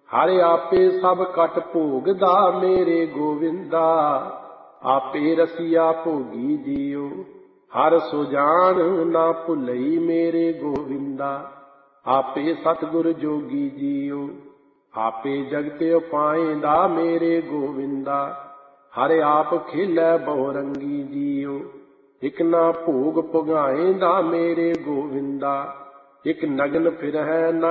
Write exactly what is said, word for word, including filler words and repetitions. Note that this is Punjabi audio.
ਹਰਿ ਆਪੇ ਸਭ ਕਟ ਭੋਗਦਾ ਮੇਰੇ ਗੋਵਿੰਦਾ। ਆਪੇ ਰਸੀਆ ਭੋਗੀ ਜੀਉ ਹਰ ਸੁਜਾਨ ਨਾ ਭੁਲਈ ਮੇਰੇ ਗੋਵਿੰਦਾ। ਆਪੇ ਸਤਿਗੁਰ ਜੋਗੀ ਜੀਉ ਆਪੇ ਜਗਤ ਉਪਾਇਂਦਾ ਮੇਰੇ ਗੋਵਿੰਦਾ। ਹਰਿ ਆਪ ਖੇਲੈ ਬਹੁਰੰਗੀ ਜੀਉ ਇਕ ਨਾ ਭੋਗ ਪੁਗਾਇਂਦਾ ਮੇਰੇ ਗੋਵਿੰਦਾ। ਇਕ ਨਗਨ ਫਿਰਹਿ ਨਾ